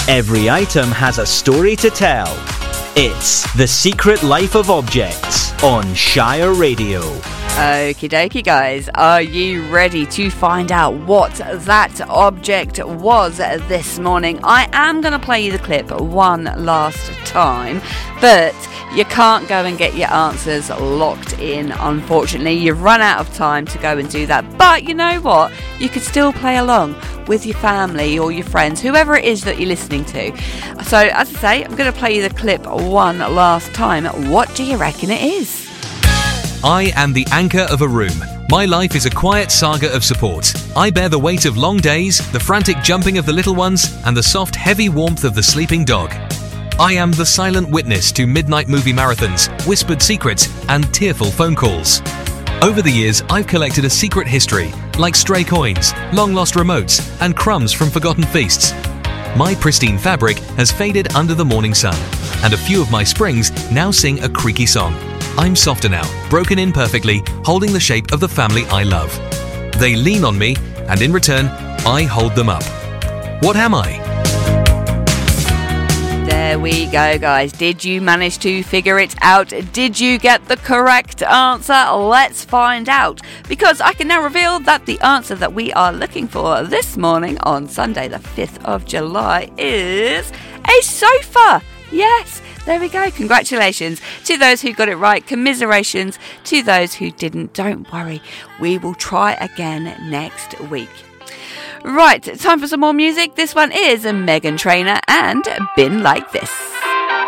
Every item has a story to tell. It's The Secret Life of Objects on Shire Radio. Okie dokie, guys. Are you ready to find out what that object was this morning? I am going to play you the clip one last time, but you can't go and get your answers locked in, unfortunately. You've run out of time to go and do that. But you know what? You could still play along with your family or your friends, whoever it is that you're listening to. So, as I say, I'm going to play you the clip one last time. What do you reckon it is? I am the anchor of a room. My life is a quiet saga of support. I bear the weight of long days, the frantic jumping of the little ones, and the soft, heavy warmth of the sleeping dog. I am the silent witness to midnight movie marathons, whispered secrets, and tearful phone calls. Over the years, I've collected a secret history, like stray coins, long-lost remotes, and crumbs from forgotten feasts. My pristine fabric has faded under the morning sun, and a few of my springs now sing a creaky song. I'm softer now, broken in perfectly, holding the shape of the family I love. They lean on me, and in return, I hold them up. What am I? There we go, guys. Did you manage to figure it out? Did you get the correct answer? Let's find out, because I can now reveal that the answer that we are looking for this morning on Sunday the 5th of July is a sofa. Yes, there we go. Congratulations to those who got it right. Commiserations to those who didn't. Don't worry, we will try again next week. Right, time for some more music. This one is Meghan Trainor and Been Like This.